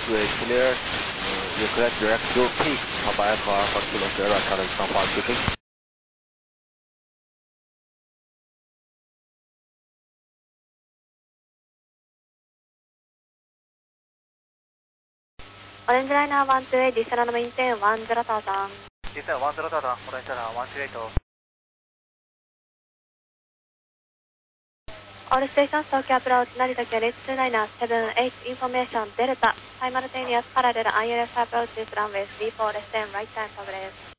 runway clear. You correct direct to peak. Papa Echo Alpha Kilo Sierra, Charlie Alpha speaking. Orange Liner 128, descend and maintain 10,000. Descend 10,000, Orange Liner 128. All stations, Tokyo approach, Narita Carriage 2978, information, Delta, simultaneous parallel ILS approaches runway 34, less than right time progress.